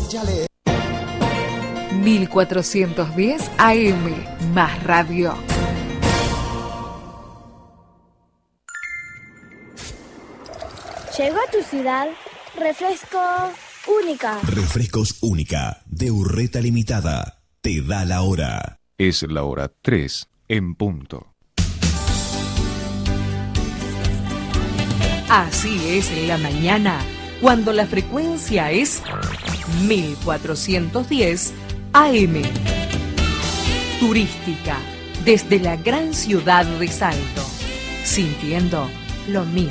ya le... 1410 AM, más radio. Llegó a tu ciudad Refresco Única. Refrescos Única, de Urreta Limitada. Te da la hora. Es la hora 3 en punto. Así es la mañana, cuando la frecuencia es 1410 AM. Turística, desde la gran ciudad de Salto, sintiendo lo mismo.